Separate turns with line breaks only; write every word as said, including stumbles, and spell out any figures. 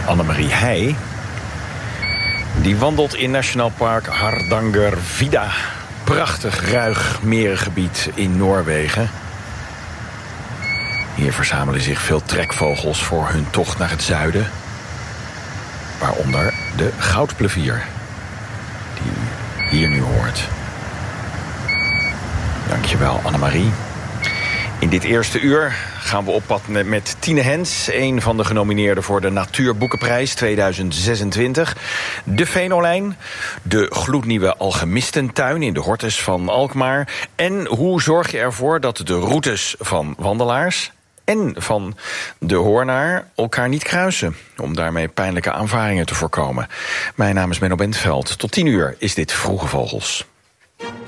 Annemarie Heij, die wandelt in Nationaal Park Hardangervidda. Prachtig ruig merengebied in Noorwegen. Hier verzamelen zich veel trekvogels voor hun tocht naar het zuiden. Waaronder de goudplevier, die u hier nu hoort. Dankjewel, Annemarie. In dit eerste uur gaan we op pad met Tine Hens, een van de genomineerden voor de Natuurboekenprijs tweeduizend zesentwintig. De Venolijn, de gloednieuwe Alchemistentuin in de Hortus van Alkmaar. En hoe zorg je ervoor dat de routes van wandelaars en van de hoornaar elkaar niet kruisen, om daarmee pijnlijke aanvaringen te voorkomen. Mijn naam is Menno Bentveld. Tot tien uur is dit Vroege Vogels.